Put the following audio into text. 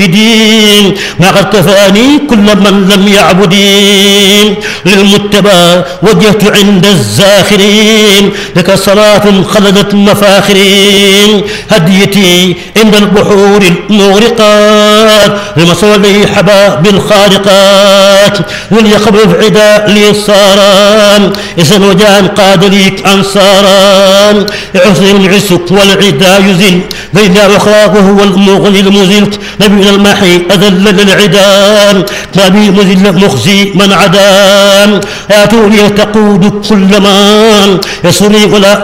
الموحدين ما قد كفاني كل من لم يعبدين للمتبى وجهت عند الزاخرين لك صلاة خلدت مفاخرين هديتي عند البحور المغرقات لمصالح حباب الخارقات وليخبر عدا لي صاران إذن وجان قاد ليك أنصاران عسر العسك والعدا يزل بين أخلاقه هو المغني المزل نبينا المحي أذل للعدان نبي مزل مخزي من عدان آتوني تقود كل من يسري ولا